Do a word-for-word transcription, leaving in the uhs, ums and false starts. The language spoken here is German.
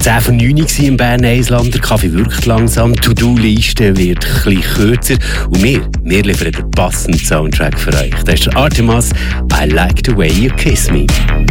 zehn von neun war im Bern Eisland. Der Kaffee wirkt langsam, die To-Do-Liste wird ein bisschen kürzer und wir, wir liefern den passenden Soundtrack für euch. Das ist der Artemas «I Like the Way You Kiss Me».